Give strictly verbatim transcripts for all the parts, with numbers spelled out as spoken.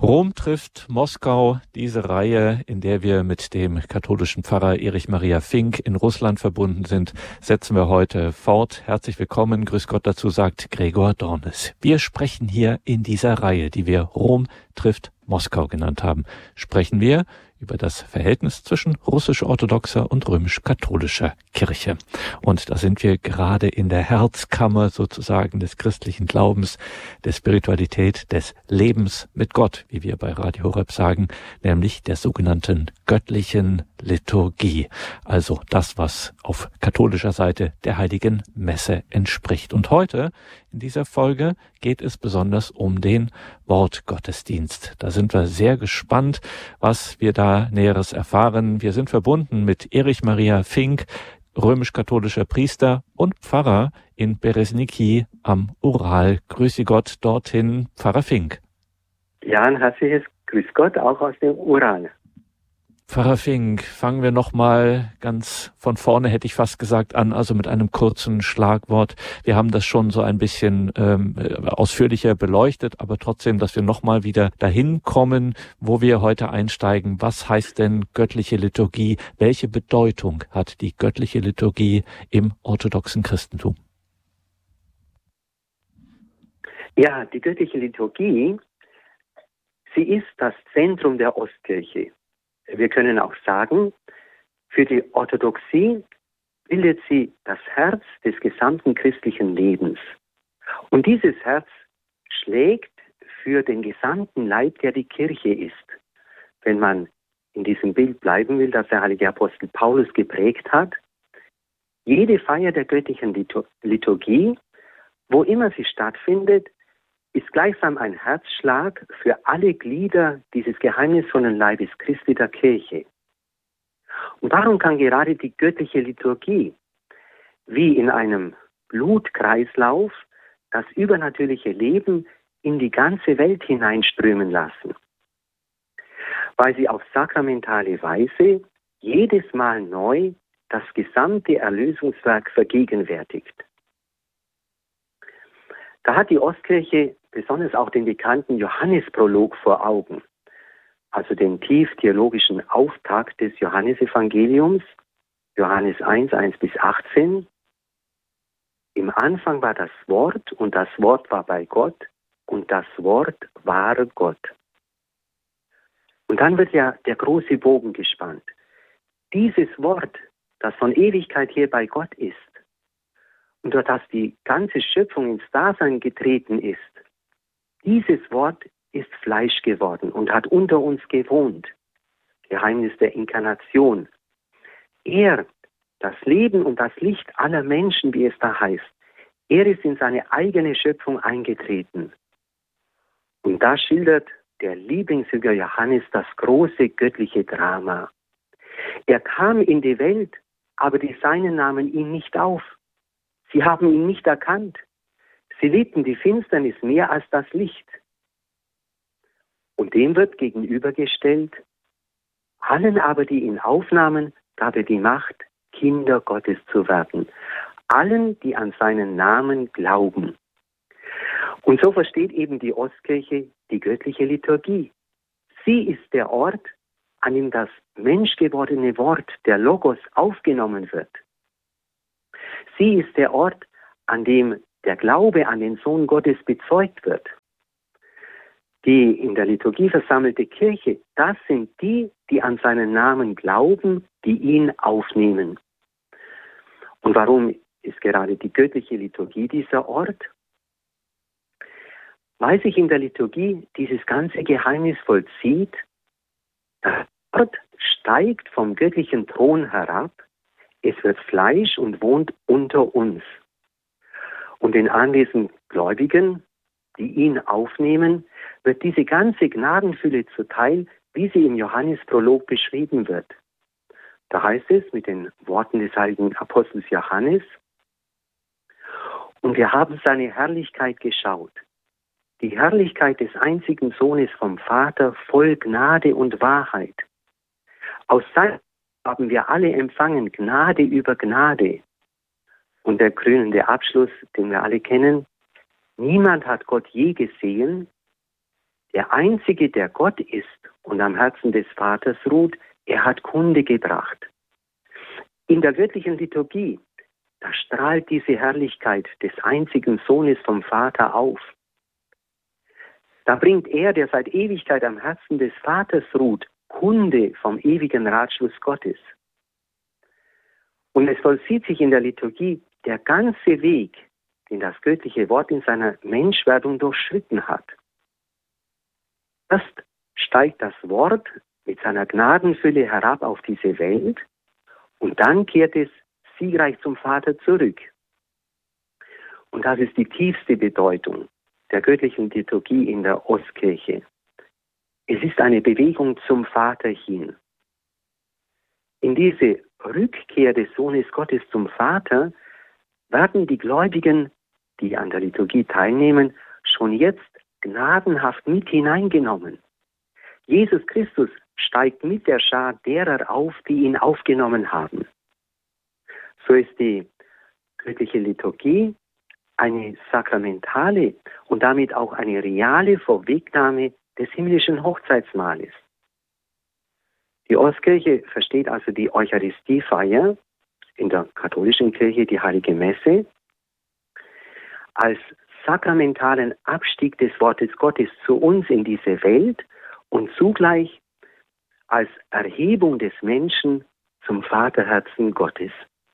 Rom trifft Moskau, diese Reihe, in der wir mit dem katholischen Pfarrer Erich Maria Fink in Russland verbunden sind, setzen wir heute fort. Herzlich willkommen, grüß Gott, dazu sagt Gregor Dornis. Wir sprechen hier in dieser Reihe, die wir Rom trifft Moskau genannt haben, sprechen wir über das Verhältnis zwischen russisch-orthodoxer und römisch-katholischer Kirche. Und da sind wir gerade in der Herzkammer sozusagen des christlichen Glaubens, der Spiritualität, des Lebens mit Gott, wie wir bei Radio Horeb sagen, nämlich der sogenannten göttlichen Liturgie. Also das, was auf katholischer Seite der Heiligen Messe entspricht. Und heute in dieser Folge geht es besonders um den Wortgottesdienst. Da sind wir sehr gespannt, was wir da Näheres erfahren. Wir sind verbunden mit Erich Maria Fink, römisch-katholischer Priester und Pfarrer in Beresniki am Ural. Grüße Gott dorthin, Pfarrer Fink. Ja, ein herzliches Grüß Gott auch aus dem Ural. Pfarrer Fink, fangen wir nochmal ganz von vorne, hätte ich fast gesagt, an, also mit einem kurzen Schlagwort. Wir haben das schon so ein bisschen ähm, ausführlicher beleuchtet, aber trotzdem, dass wir nochmal wieder dahin kommen, wo wir heute einsteigen. Was heißt denn göttliche Liturgie? Welche Bedeutung hat die göttliche Liturgie im orthodoxen Christentum? Ja, die göttliche Liturgie, sie ist das Zentrum der Ostkirche. Wir können auch sagen, für die Orthodoxie bildet sie das Herz des gesamten christlichen Lebens. Und dieses Herz schlägt für den gesamten Leib, der die Kirche ist. Wenn man in diesem Bild bleiben will, das der heilige Apostel Paulus geprägt hat, jede Feier der göttlichen Liturgie, wo immer sie stattfindet, ist gleichsam ein Herzschlag für alle Glieder dieses geheimnisvollen Leibes Christi der Kirche. Und darum kann gerade die göttliche Liturgie wie in einem Blutkreislauf das übernatürliche Leben in die ganze Welt hineinströmen lassen, weil sie auf sakramentale Weise jedes Mal neu das gesamte Erlösungswerk vergegenwärtigt. Da hat die Ostkirche besonders auch den bekannten Johannesprolog vor Augen, also den tief theologischen Auftakt des Johannesevangeliums, Johannes eins, eins bis achtzehn. Im Anfang war das Wort und das Wort war bei Gott und das Wort war Gott. Und dann wird ja der große Bogen gespannt. Dieses Wort, das von Ewigkeit her bei Gott ist, und durch das die ganze Schöpfung ins Dasein getreten ist, dieses Wort ist Fleisch geworden und hat unter uns gewohnt. Geheimnis der Inkarnation. Er, das Leben und das Licht aller Menschen, wie es da heißt, er ist in seine eigene Schöpfung eingetreten. Und da schildert der Lieblingsjünger Johannes das große göttliche Drama. Er kam in die Welt, aber die Seinen nahmen ihn nicht auf. Sie haben ihn nicht erkannt. Sie liebten die Finsternis mehr als das Licht. Und dem wird gegenübergestellt, allen aber, die ihn aufnahmen, gab er die Macht, Kinder Gottes zu werden. Allen, die an seinen Namen glauben. Und so versteht eben die Ostkirche die göttliche Liturgie. Sie ist der Ort, an dem das menschgewordene Wort, der Logos, aufgenommen wird. Sie ist der Ort, an dem der Glaube an den Sohn Gottes bezeugt wird. Die in der Liturgie versammelte Kirche, das sind die, die an seinen Namen glauben, die ihn aufnehmen. Und warum ist gerade die göttliche Liturgie dieser Ort? Weil sich in der Liturgie dieses ganze Geheimnis vollzieht, das Wort steigt vom göttlichen Thron herab, es wird Fleisch und wohnt unter uns. Und den anwesenden Gläubigen, die ihn aufnehmen, wird diese ganze Gnadenfülle zuteil, wie sie im Johannesprolog beschrieben wird. Da heißt es mit den Worten des heiligen Apostels Johannes: Und wir haben seine Herrlichkeit geschaut, die Herrlichkeit des einzigen Sohnes vom Vater, voll Gnade und Wahrheit. Aus seinem haben wir alle empfangen, Gnade über Gnade. Und der krönende Abschluss, den wir alle kennen: Niemand hat Gott je gesehen. Der Einzige, der Gott ist und am Herzen des Vaters ruht, er hat Kunde gebracht. In der göttlichen Liturgie, da strahlt diese Herrlichkeit des einzigen Sohnes vom Vater auf. Da bringt er, der seit Ewigkeit am Herzen des Vaters ruht, Kunde vom ewigen Ratschluss Gottes. Und es vollzieht sich in der Liturgie der ganze Weg, den das göttliche Wort in seiner Menschwerdung durchschritten hat. Erst steigt das Wort mit seiner Gnadenfülle herab auf diese Welt und dann kehrt es siegreich zum Vater zurück. Und das ist die tiefste Bedeutung der göttlichen Liturgie in der Ostkirche. Es ist eine Bewegung zum Vater hin. In diese Rückkehr des Sohnes Gottes zum Vater werden die Gläubigen, die an der Liturgie teilnehmen, schon jetzt gnadenhaft mit hineingenommen. Jesus Christus steigt mit der Schar derer auf, die ihn aufgenommen haben. So ist die göttliche Liturgie eine sakramentale und damit auch eine reale Vorwegnahme des himmlischen Hochzeitsmahles. Die Ostkirche versteht also die Eucharistiefeier, in der katholischen Kirche die Heilige Messe, als sakramentalen Abstieg des Wortes Gottes zu uns in diese Welt und zugleich als Erhebung des Menschen zum Vaterherzen Gottes.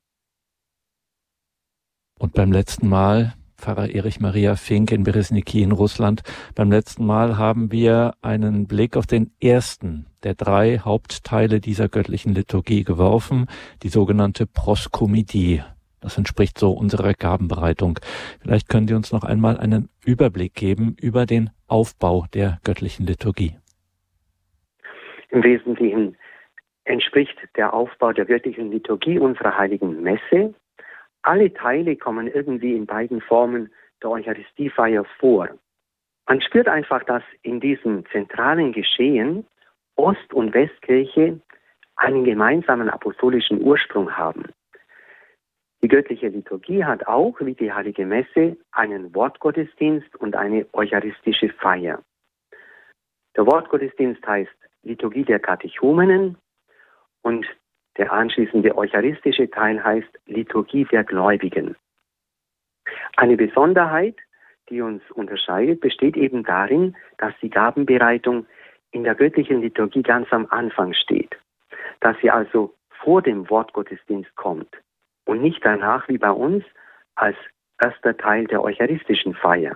Und beim letzten Mal, Pfarrer Erich Maria Fink in Beresniki in Russland, beim letzten Mal haben wir einen Blick auf den ersten der drei Hauptteile dieser göttlichen Liturgie geworfen, die sogenannte Proskomidie. Das entspricht so unserer Gabenbereitung. Vielleicht können Sie uns noch einmal einen Überblick geben über den Aufbau der göttlichen Liturgie. Im Wesentlichen entspricht der Aufbau der göttlichen Liturgie unserer heiligen Messe. Alle Teile kommen irgendwie in beiden Formen der Eucharistiefeier vor. Man spürt einfach, dass in diesem zentralen Geschehen Ost- und Westkirche einen gemeinsamen apostolischen Ursprung haben. Die göttliche Liturgie hat auch, wie die Heilige Messe, einen Wortgottesdienst und eine eucharistische Feier. Der Wortgottesdienst heißt Liturgie der Katechumenen und der anschließende eucharistische Teil heißt Liturgie der Gläubigen. Eine Besonderheit, die uns unterscheidet, besteht eben darin, dass die Gabenbereitung in der göttlichen Liturgie ganz am Anfang steht, dass sie also vor dem Wortgottesdienst kommt und nicht danach wie bei uns als erster Teil der eucharistischen Feier.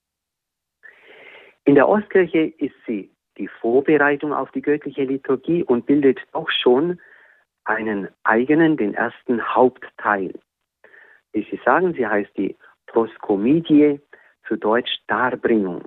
In der Ostkirche ist sie die Vorbereitung auf die göttliche Liturgie und bildet auch schon einen eigenen, den ersten Hauptteil. Wie Sie sagen, sie heißt die Proskomidie, zu Deutsch Darbringung.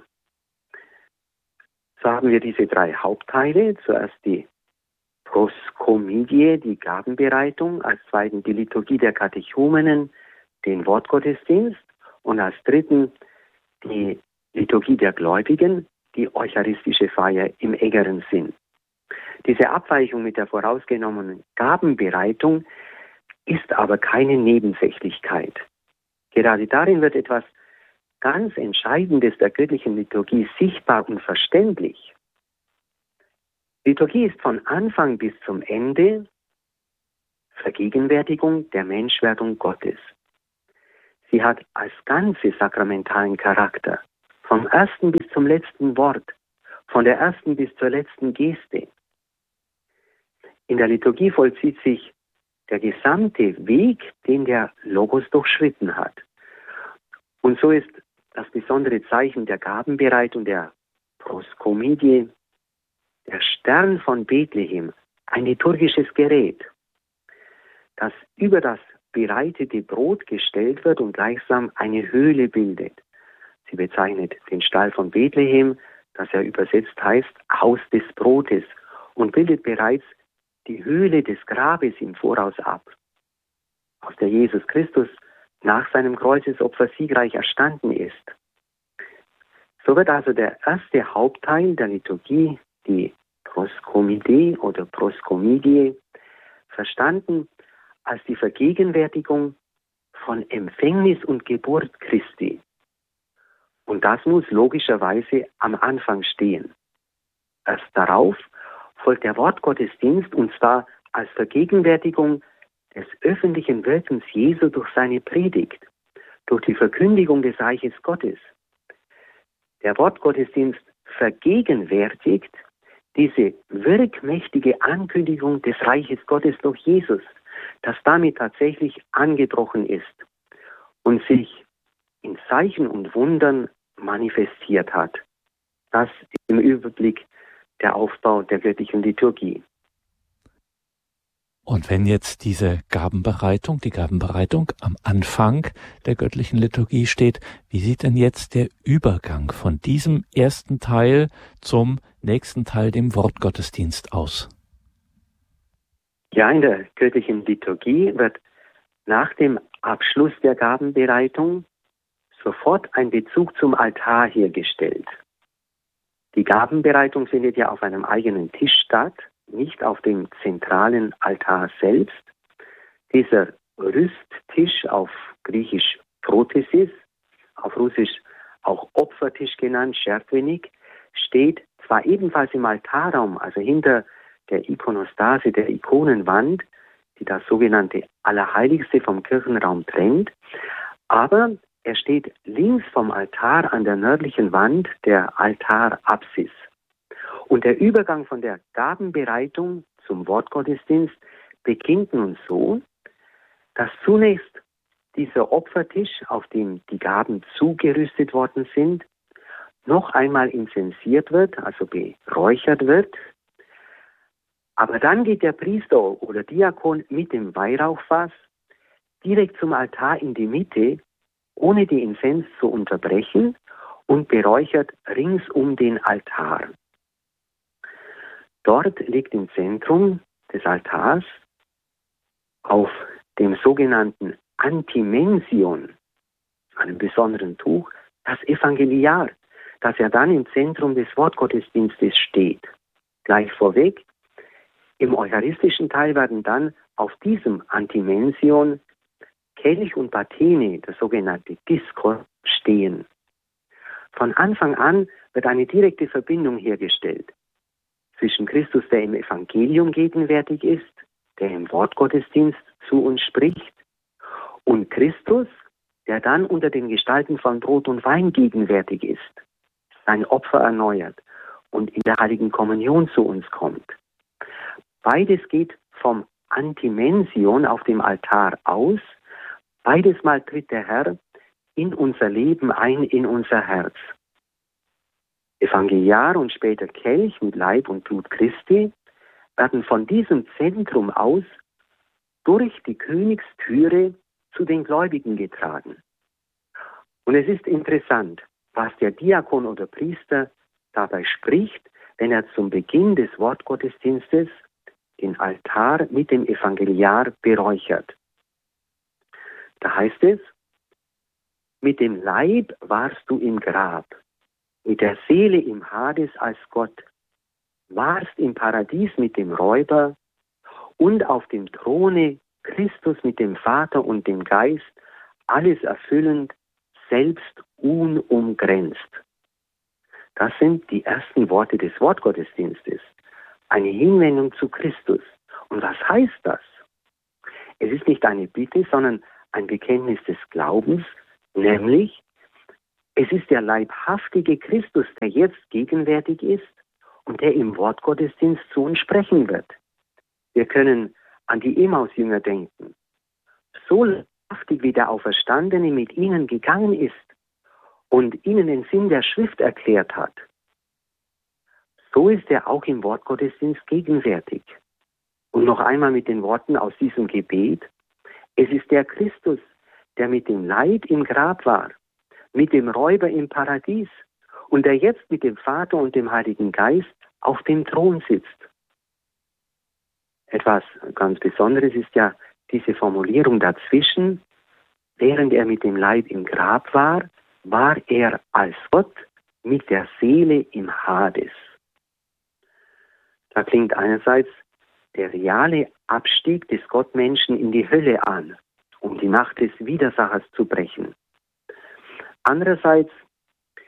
So haben wir diese drei Hauptteile. Zuerst die Proskomidie, die Gabenbereitung, als zweiten die Liturgie der Katechumenen, den Wortgottesdienst und als dritten die Liturgie der Gläubigen, die eucharistische Feier im engeren Sinn. Diese Abweichung mit der vorausgenommenen Gabenbereitung ist aber keine Nebensächlichkeit. Gerade darin wird etwas ganz Entscheidendes der göttlichen Liturgie sichtbar und verständlich. Liturgie ist von Anfang bis zum Ende Vergegenwärtigung der Menschwerdung Gottes. Sie hat als Ganze sakramentalen Charakter, vom ersten bis zum letzten Wort, von der ersten bis zur letzten Geste. In der Liturgie vollzieht sich der gesamte Weg, den der Logos durchschritten hat. Und so ist das besondere Zeichen der Gabenbereitung, der Proskomidie, der Stern von Bethlehem, ein liturgisches Gerät, das über das bereitete Brot gestellt wird und gleichsam eine Höhle bildet. Sie bezeichnet den Stall von Bethlehem, das ja übersetzt heißt Haus des Brotes, und bildet bereits die Höhle des Grabes im Voraus ab, aus der Jesus Christus nach seinem Kreuzesopfer siegreich erstanden ist. So wird also der erste Hauptteil der Liturgie, die Proskomidie oder Proskomidie, verstanden als die Vergegenwärtigung von Empfängnis und Geburt Christi. Und das muss logischerweise am Anfang stehen. Erst darauf folgt der Wortgottesdienst, und zwar als Vergegenwärtigung des öffentlichen Wirkens Jesu durch seine Predigt, durch die Verkündigung des Reiches Gottes. Der Wortgottesdienst vergegenwärtigt diese wirkmächtige Ankündigung des Reiches Gottes durch Jesus, das damit tatsächlich angebrochen ist und sich in Zeichen und Wundern manifestiert hat. Das im Überblick der Aufbau der göttlichen Liturgie. Und wenn jetzt diese Gabenbereitung, die Gabenbereitung am Anfang der göttlichen Liturgie steht, wie sieht denn jetzt der Übergang von diesem ersten Teil zum nächsten Teil, dem Wortgottesdienst, aus? Ja, in der göttlichen Liturgie wird nach dem Abschluss der Gabenbereitung sofort ein Bezug zum Altar hergestellt. Die Gabenbereitung findet ja auf einem eigenen Tisch statt, nicht auf dem zentralen Altar selbst. Dieser Rüsttisch, auf Griechisch Prothesis, auf Russisch auch Opfertisch genannt, Schertwenik, steht zwar ebenfalls im Altarraum, also hinter der Ikonostase, der Ikonenwand, die das sogenannte Allerheiligste vom Kirchenraum trennt, aber er steht links vom Altar an der nördlichen Wand der Altarapsis. Und der Übergang von der Gabenbereitung zum Wortgottesdienst beginnt nun so, dass zunächst dieser Opfertisch, auf dem die Gaben zugerüstet worden sind, noch einmal inzensiert wird, also beräuchert wird. Aber dann geht der Priester oder Diakon mit dem Weihrauchfass direkt zum Altar in die Mitte, ohne die Inzens zu unterbrechen, und beräuchert rings um den Altar. Dort liegt im Zentrum des Altars auf dem sogenannten Antimension, einem besonderen Tuch, das Evangeliar, das ja dann im Zentrum des Wortgottesdienstes steht. Gleich vorweg, im eucharistischen Teil werden dann auf diesem Antimension Kelch und Patene, das sogenannte Diskos, stehen. Von Anfang an wird eine direkte Verbindung hergestellt zwischen Christus, der im Evangelium gegenwärtig ist, der im Wortgottesdienst zu uns spricht, und Christus, der dann unter den Gestalten von Brot und Wein gegenwärtig ist, sein Opfer erneuert und in der Heiligen Kommunion zu uns kommt. Beides geht vom Antimension auf dem Altar aus. Beides Mal tritt der Herr in unser Leben ein, in unser Herz. Evangeliar und später Kelch mit Leib und Blut Christi werden von diesem Zentrum aus durch die Königstüre zu den Gläubigen getragen. Und es ist interessant, was der Diakon oder Priester dabei spricht, wenn er zum Beginn des Wortgottesdienstes den Altar mit dem Evangeliar beräuchert. Da heißt es: Mit dem Leib warst du im Grab, mit der Seele im Hades als Gott, warst im Paradies mit dem Räuber und auf dem Throne Christus mit dem Vater und dem Geist, alles erfüllend, selbst unumgrenzt. Das sind die ersten Worte des Wortgottesdienstes. Eine Hinwendung zu Christus. Und was heißt das? Es ist nicht eine Bitte, sondern ein Bekenntnis des Glaubens, nämlich es ist der leibhaftige Christus, der jetzt gegenwärtig ist und der im Wortgottesdienst zu uns sprechen wird. Wir können an die Emmaus-Jünger denken. So leibhaftig wie der Auferstandene mit ihnen gegangen ist und ihnen den Sinn der Schrift erklärt hat, so ist er auch im Wortgottesdienst gegenwärtig. Und noch einmal mit den Worten aus diesem Gebet: Es ist der Christus, der mit dem Leib im Grab war, mit dem Räuber im Paradies und der jetzt mit dem Vater und dem Heiligen Geist auf dem Thron sitzt. Etwas ganz Besonderes ist ja diese Formulierung dazwischen: Während er mit dem Leib im Grab war, war er als Gott mit der Seele im Hades. Da klingt einerseits der reale Abstieg des Gottmenschen in die Hölle an, um die Macht des Widersachers zu brechen. Andererseits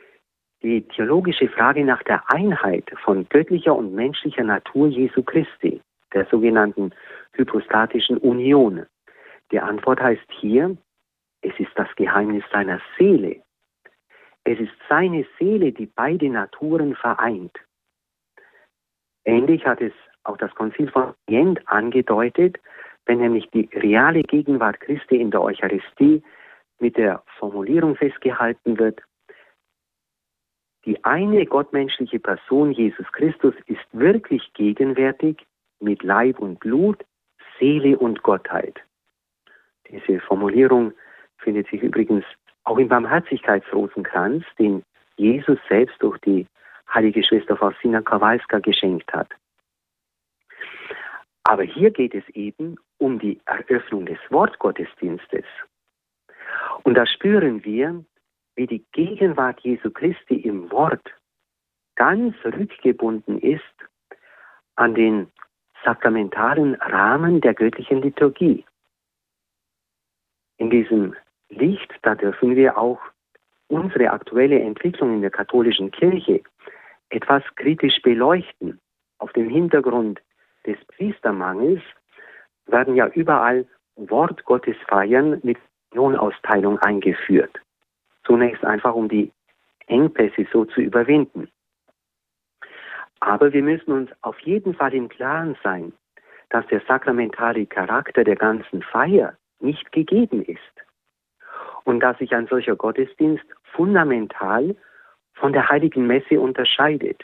die theologische Frage nach der Einheit von göttlicher und menschlicher Natur Jesu Christi, der sogenannten hypostatischen Union. Die Antwort heißt hier, es ist das Geheimnis seiner Seele. Es ist seine Seele, die beide Naturen vereint. Ähnlich hat es auch das Konzil von Trient angedeutet, wenn nämlich die reale Gegenwart Christi in der Eucharistie mit der Formulierung festgehalten wird, die eine gottmenschliche Person, Jesus Christus, ist wirklich gegenwärtig mit Leib und Blut, Seele und Gottheit. Diese Formulierung findet sich übrigens auch im Barmherzigkeitsrosenkranz, den Jesus selbst durch die heilige Schwester Faustina Kowalska geschenkt hat. Aber hier geht es eben um die Eröffnung des Wortgottesdienstes. Und da spüren wir, wie die Gegenwart Jesu Christi im Wort ganz rückgebunden ist an den sakramentalen Rahmen der göttlichen Liturgie. In diesem Licht, da dürfen wir auch unsere aktuelle Entwicklung in der katholischen Kirche etwas kritisch beleuchten. Auf dem Hintergrund des Priestermangels werden ja überall Wortgottesfeiern mit Kommunionausteilung eingeführt. Zunächst einfach, um die Engpässe so zu überwinden. Aber wir müssen uns auf jeden Fall im Klaren sein, dass der sakramentale Charakter der ganzen Feier nicht gegeben ist und dass sich ein solcher Gottesdienst fundamental von der heiligen Messe unterscheidet.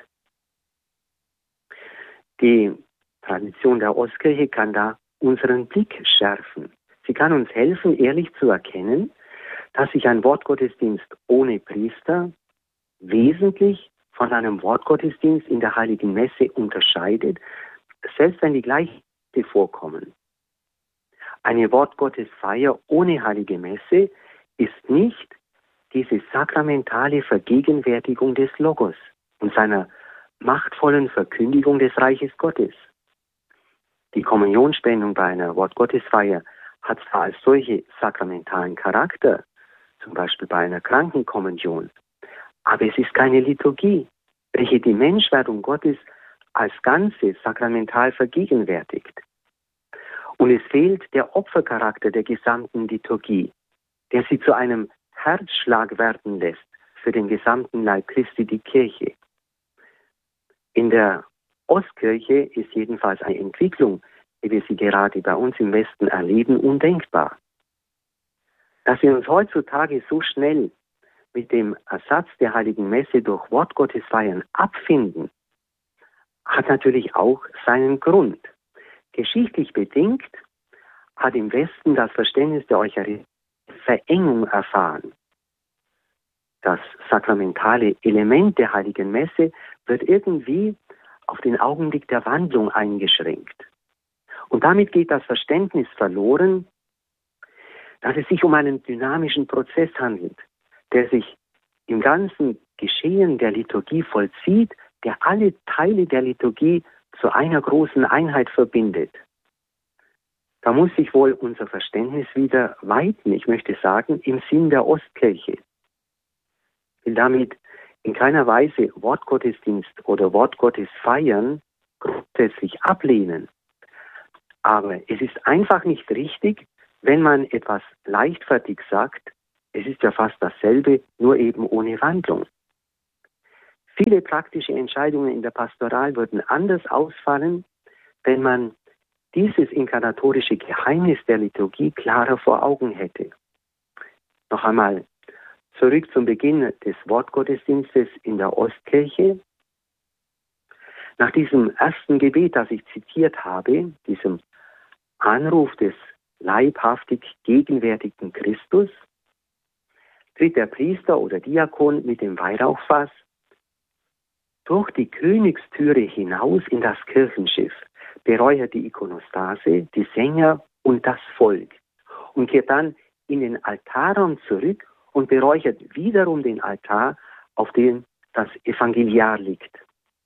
Die Tradition der Ostkirche kann da unseren Blick schärfen. Sie kann uns helfen, ehrlich zu erkennen, dass sich ein Wortgottesdienst ohne Priester wesentlich von einem Wortgottesdienst in der heiligen Messe unterscheidet, selbst wenn die gleichen vorkommen. Eine Wortgottesfeier ohne heilige Messe ist nicht diese sakramentale Vergegenwärtigung des Logos und seiner machtvollen Verkündigung des Reiches Gottes. Die Kommunionspendung bei einer Wortgottesfeier hat zwar als solche sakramentalen Charakter, zum Beispiel bei einer Krankenkommunion, aber es ist keine Liturgie, welche die Menschwerdung Gottes als Ganze sakramental vergegenwärtigt. Und es fehlt der Opfercharakter der gesamten Liturgie, der sie zu einem Herzschlag werden lässt für den gesamten Leib Christi, die Kirche. In der Ostkirche ist jedenfalls eine Entwicklung, wie wir sie gerade bei uns im Westen erleben, undenkbar. Dass wir uns heutzutage so schnell mit dem Ersatz der heiligen Messe durch Wortgottesfeiern abfinden, hat natürlich auch seinen Grund. Geschichtlich bedingt hat im Westen das Verständnis der Eucharistie Verengung erfahren. Das sakramentale Element der heiligen Messe wird irgendwie auf den Augenblick der Wandlung eingeschränkt. Und damit geht das Verständnis verloren, dass es sich um einen dynamischen Prozess handelt, der sich im ganzen Geschehen der Liturgie vollzieht, der alle Teile der Liturgie zu einer großen Einheit verbindet. Da muss sich wohl unser Verständnis wieder weiten, ich möchte sagen, im Sinn der Ostkirche. Ich will damit in keiner Weise Wortgottesdienst oder Wortgottesfeiern grundsätzlich ablehnen. Aber es ist einfach nicht richtig, wenn man etwas leichtfertig sagt, es ist ja fast dasselbe, nur eben ohne Wandlung. Viele praktische Entscheidungen in der Pastoral würden anders ausfallen, wenn man dieses inkarnatorische Geheimnis der Liturgie klarer vor Augen hätte. Noch einmal zurück zum Beginn des Wortgottesdienstes in der Ostkirche. Nach diesem ersten Gebet, das ich zitiert habe, diesem Anruf des leibhaftig gegenwärtigen Christus, tritt der Priester oder Diakon mit dem Weihrauchfass durch die Königstüre hinaus in das Kirchenschiff, beräuchert die Ikonostase, die Sänger und das Volk und kehrt dann in den Altarraum zurück und beräuchert wiederum den Altar, auf dem das Evangeliar liegt.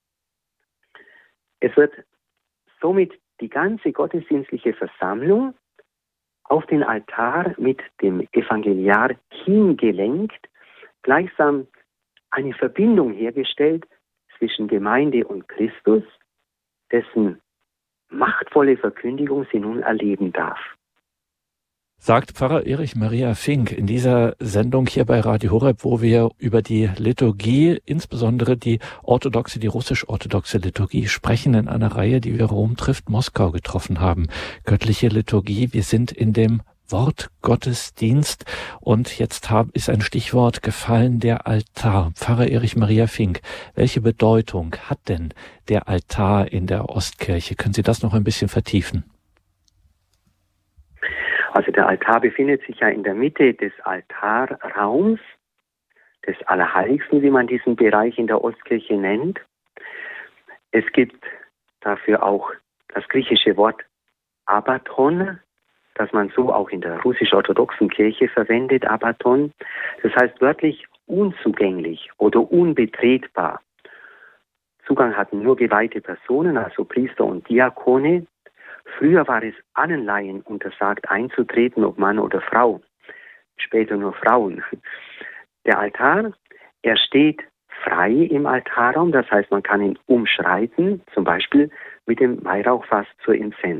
Es wird somit die ganze gottesdienstliche Versammlung auf den Altar mit dem Evangeliar hingelenkt, gleichsam eine Verbindung hergestellt zwischen Gemeinde und Christus, dessen machtvolle Verkündigung sie nun erleben darf. Sagt Pfarrer Erich Maria Fink in dieser Sendung hier bei Radio Horeb, wo wir über die Liturgie, insbesondere die orthodoxe, die russisch-orthodoxe Liturgie sprechen, in einer Reihe, die wir Rom trifft Moskau getroffen haben. Göttliche Liturgie, wir sind in dem Wortgottesdienst und jetzt hab, ist ein Stichwort gefallen, der Altar. Pfarrer Erich Maria Fink, welche Bedeutung hat denn der Altar in der Ostkirche? Können Sie das noch ein bisschen vertiefen? Also der Altar befindet sich ja in der Mitte des Altarraums, des Allerheiligsten, wie man diesen Bereich in der Ostkirche nennt. Es gibt dafür auch das griechische Wort Abaton, das man so auch in der russisch-orthodoxen Kirche verwendet, Abaton. Das heißt wörtlich unzugänglich oder unbetretbar. Zugang hatten nur geweihte Personen, also Priester und Diakone. Früher war es allen Laien untersagt, einzutreten, ob Mann oder Frau. Später nur Frauen. Der Altar, er steht frei im Altarraum, das heißt, man kann ihn umschreiten, zum Beispiel mit dem Weihrauchfass zur Inzens.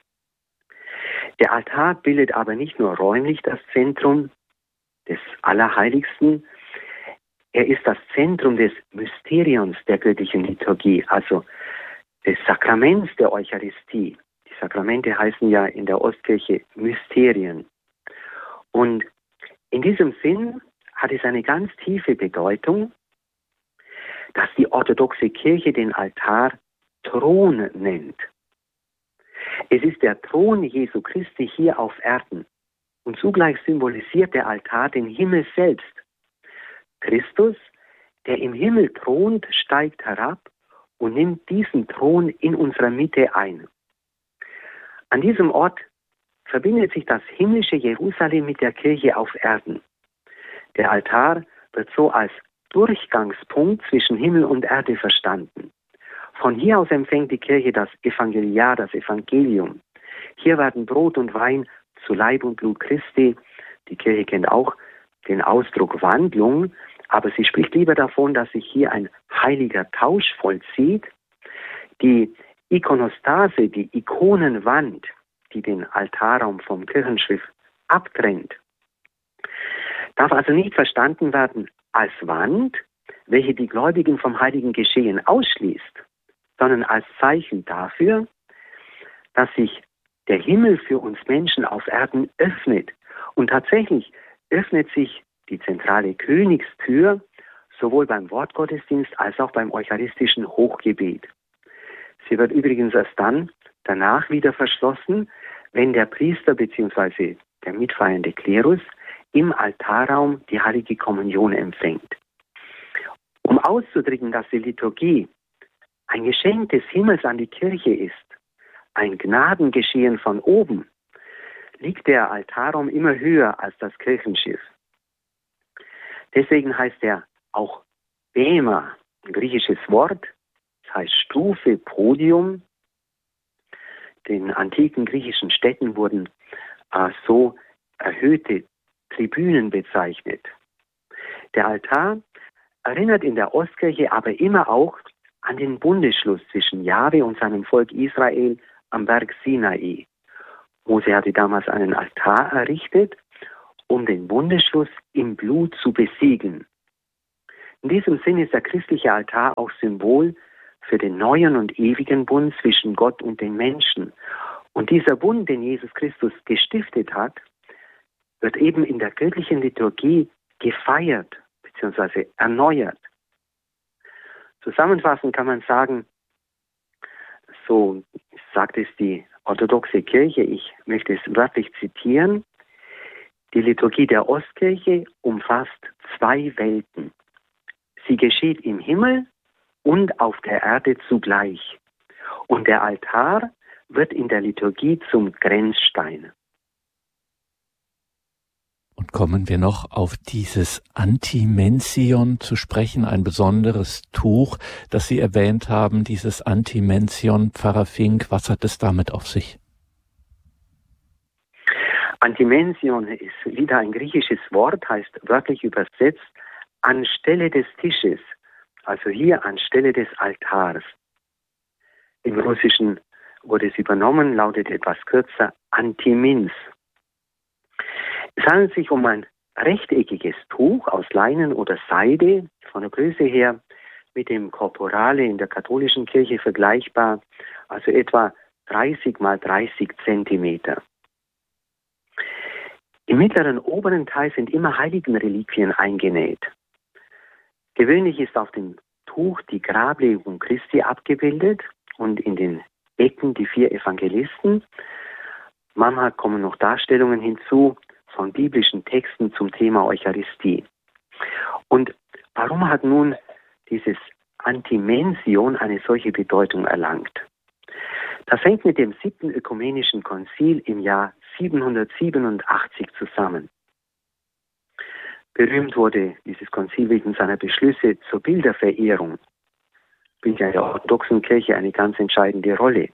Der Altar bildet aber nicht nur räumlich das Zentrum des Allerheiligsten, er ist das Zentrum des Mysteriums der göttlichen Liturgie, also des Sakraments der Eucharistie. Die Sakramente heißen ja in der Ostkirche Mysterien. Und in diesem Sinn hat es eine ganz tiefe Bedeutung, dass die orthodoxe Kirche den Altar Thron nennt. Es ist der Thron Jesu Christi hier auf Erden und zugleich symbolisiert der Altar den Himmel selbst. Christus, der im Himmel thront, steigt herab und nimmt diesen Thron in unserer Mitte ein. An diesem Ort verbindet sich das himmlische Jerusalem mit der Kirche auf Erden. Der Altar wird so als Durchgangspunkt zwischen Himmel und Erde verstanden. Von hier aus empfängt die Kirche das Evangeliar, das Evangelium. Hier werden Brot und Wein zu Leib und Blut Christi. Die Kirche kennt auch den Ausdruck Wandlung, aber sie spricht lieber davon, dass sich hier ein heiliger Tausch vollzieht. Die Ikonostase, die Ikonenwand, die den Altarraum vom Kirchenschiff abtrennt, darf also nicht verstanden werden als Wand, welche die Gläubigen vom heiligen Geschehen ausschließt, sondern als Zeichen dafür, dass sich der Himmel für uns Menschen auf Erden öffnet. Und tatsächlich öffnet sich die zentrale Königstür sowohl beim Wortgottesdienst als auch beim eucharistischen Hochgebet. Sie wird übrigens erst dann danach wieder verschlossen, wenn der Priester bzw. der mitfeiernde Klerus im Altarraum die heilige Kommunion empfängt. Um auszudrücken, dass die Liturgie ein Geschenk des Himmels an die Kirche ist, ein Gnadengeschehen von oben, liegt der Altarraum immer höher als das Kirchenschiff. Deswegen heißt er auch Bema, ein griechisches Wort, das heißt Stufe, Podium. Den antiken griechischen Städten wurden äh, so erhöhte Tribünen bezeichnet. Der Altar erinnert in der Ostkirche aber immer auch an den Bundesschluss zwischen Jahwe und seinem Volk Israel am Berg Sinai. Mose hatte damals einen Altar errichtet, um den Bundesschluss im Blut zu besiegeln. In diesem Sinn ist der christliche Altar auch Symbol für den neuen und ewigen Bund zwischen Gott und den Menschen. Und dieser Bund, den Jesus Christus gestiftet hat, wird eben in der kirchlichen Liturgie gefeiert bzw. erneuert. Zusammenfassend kann man sagen, so sagt es die orthodoxe Kirche, ich möchte es wörtlich zitieren, die Liturgie der Ostkirche umfasst zwei Welten. Sie geschieht im Himmel und auf der Erde zugleich. Und der Altar wird in der Liturgie zum Grenzstein. Und kommen wir noch auf dieses Antimension zu sprechen, ein besonderes Tuch, das Sie erwähnt haben, dieses Antimension, Pfarrer Fink, was hat es damit auf sich? Antimension ist wieder ein griechisches Wort, heißt wörtlich übersetzt anstelle des Tisches, also hier anstelle des Altars. Im Russischen wurde es übernommen, lautet etwas kürzer Antimins. Es handelt sich um ein rechteckiges Tuch aus Leinen oder Seide, von der Größe her mit dem Korporale in der katholischen Kirche vergleichbar, also etwa dreißig mal dreißig Zentimeter. Im mittleren oberen Teil sind immer Heiligenreliquien eingenäht. Gewöhnlich ist auf dem Tuch die Grablegung Christi abgebildet und in den Ecken die vier Evangelisten. Manchmal kommen noch Darstellungen hinzu von biblischen Texten zum Thema Eucharistie. Und warum hat nun dieses Antimension eine solche Bedeutung erlangt? Das hängt mit dem siebten Ökumenischen Konzil im Jahr siebenhundertsiebenundachtzig zusammen. Berühmt wurde dieses Konzil wegen seiner Beschlüsse zur Bilderverehrung. Spielt ja in der orthodoxen Kirche eine ganz entscheidende Rolle.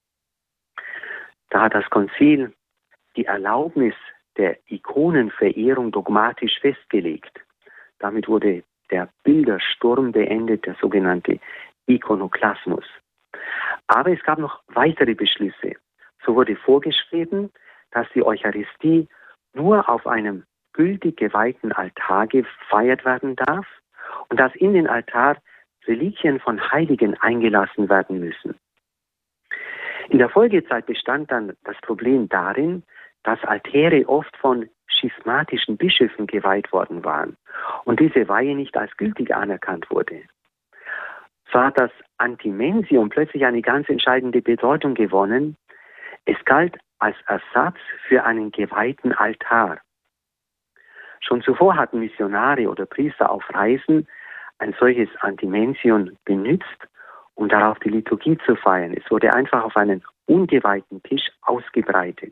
Da hat das Konzil die Erlaubnis der Ikonenverehrung dogmatisch festgelegt. Damit wurde der Bildersturm beendet, der sogenannte Ikonoklasmus. Aber es gab noch weitere Beschlüsse. So wurde vorgeschrieben, dass die Eucharistie nur auf einem gültig geweihten Altar gefeiert werden darf und dass in den Altar Reliquien von Heiligen eingelassen werden müssen. In der Folgezeit bestand dann das Problem darin, dass Altäre oft von schismatischen Bischöfen geweiht worden waren und diese Weihe nicht als gültig anerkannt wurde. So hat das Antimension plötzlich eine ganz entscheidende Bedeutung gewonnen. Es galt als Ersatz für einen geweihten Altar. Schon zuvor hatten Missionare oder Priester auf Reisen ein solches Antimension benutzt, um darauf die Liturgie zu feiern. Es wurde einfach auf einen ungeweihten Tisch ausgebreitet.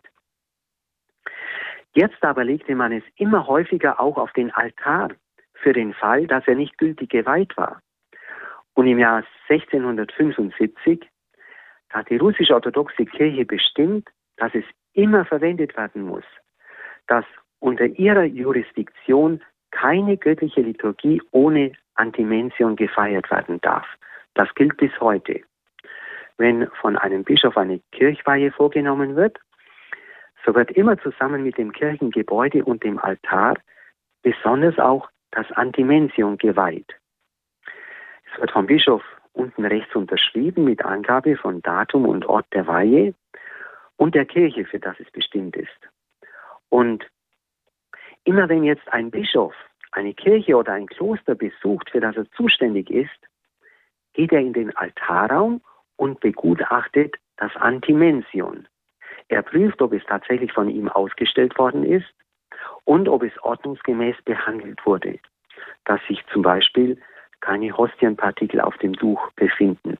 Jetzt aber legte man es immer häufiger auch auf den Altar, für den Fall, dass er nicht gültig geweiht war. Und im Jahr sechzehnhundertfünfundsiebzig hat die russisch-orthodoxe Kirche bestimmt, dass es immer verwendet werden muss, dass unter ihrer Jurisdiktion keine göttliche Liturgie ohne Antimension gefeiert werden darf. Das gilt bis heute. Wenn von einem Bischof eine Kirchweihe vorgenommen wird, so wird immer zusammen mit dem Kirchengebäude und dem Altar besonders auch das Antimension geweiht. Es wird vom Bischof unten rechts unterschrieben mit Angabe von Datum und Ort der Weihe und der Kirche, für das es bestimmt ist. Und immer wenn jetzt ein Bischof eine Kirche oder ein Kloster besucht, für das er zuständig ist, geht er in den Altarraum und begutachtet das Antimension. Er prüft, ob es tatsächlich von ihm ausgestellt worden ist und ob es ordnungsgemäß behandelt wurde, dass sich zum Beispiel keine Hostienpartikel auf dem Tuch befinden.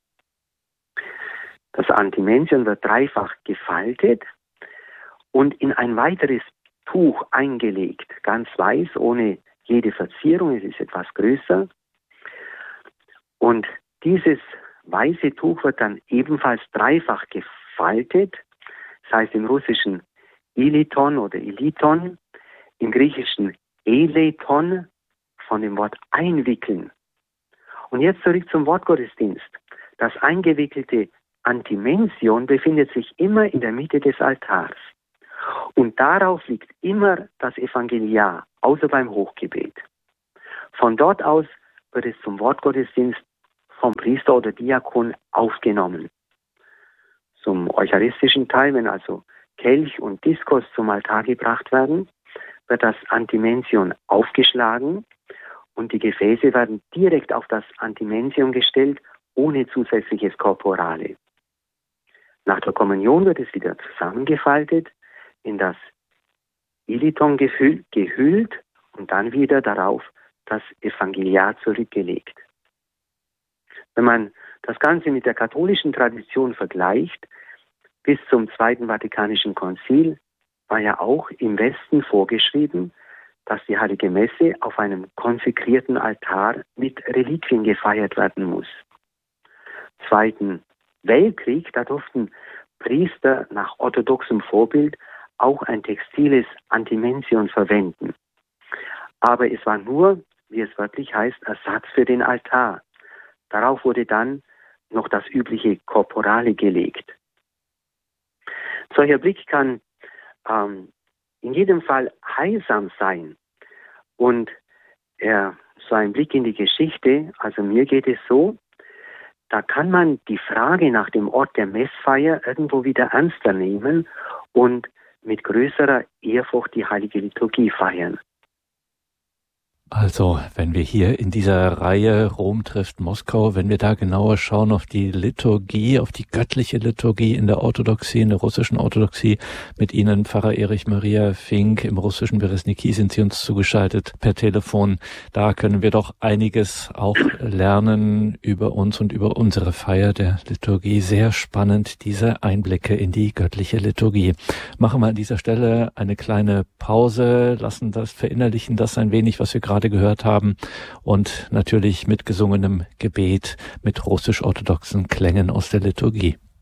Das Antimension wird dreifach gefaltet und in ein weiteres Tuch eingelegt, ganz weiß, ohne jede Verzierung, es ist etwas größer. Und dieses weiße Tuch wird dann ebenfalls dreifach gefaltet, das heißt im Russischen Iliton oder Iliton, im Griechischen Eleton, von dem Wort einwickeln. Und jetzt zurück zum Wortgottesdienst. Das eingewickelte Antimension befindet sich immer in der Mitte des Altars. Und darauf liegt immer das Evangeliar, außer beim Hochgebet. Von dort aus wird es zum Wortgottesdienst vom Priester oder Diakon aufgenommen. Zum eucharistischen Teil, wenn also Kelch und Diskos zum Altar gebracht werden, wird das Antimension aufgeschlagen und die Gefäße werden direkt auf das Antimension gestellt, ohne zusätzliches Korporale. Nach der Kommunion wird es wieder zusammengefaltet, in das Iliton gehüllt, gehüllt und dann wieder darauf das Evangeliar zurückgelegt. Wenn man das Ganze mit der katholischen Tradition vergleicht, bis zum Zweiten Vatikanischen Konzil war ja auch im Westen vorgeschrieben, dass die Heilige Messe auf einem konsekrierten Altar mit Reliquien gefeiert werden muss. Im Zweiten Weltkrieg, da durften Priester nach orthodoxem Vorbild auch ein textiles Antimension verwenden. Aber es war nur wie es wörtlich heißt, Ersatz für den Altar. Darauf wurde dann noch das übliche Korporale gelegt. Solcher Blick kann ähm, in jedem Fall heilsam sein. Und er, so ein Blick in die Geschichte, also mir geht es so, da kann man die Frage nach dem Ort der Messfeier irgendwo wieder ernster nehmen und mit größerer Ehrfurcht die heilige Liturgie feiern. Also, wenn wir hier in dieser Reihe Rom trifft Moskau, wenn wir da genauer schauen auf die Liturgie, auf die göttliche Liturgie in der Orthodoxie, in der russischen Orthodoxie, mit Ihnen, Pfarrer Erich Maria Fink, im russischen Beresniki sind Sie uns zugeschaltet per Telefon. Da können wir doch einiges auch lernen über uns und über unsere Feier der Liturgie. Sehr spannend, diese Einblicke in die göttliche Liturgie. Machen wir an dieser Stelle eine kleine Pause, lassen das, verinnerlichen das ein wenig, was wir gerade gehört haben, und natürlich mit gesungenem Gebet, mit russisch-orthodoxen Klängen aus der Liturgie.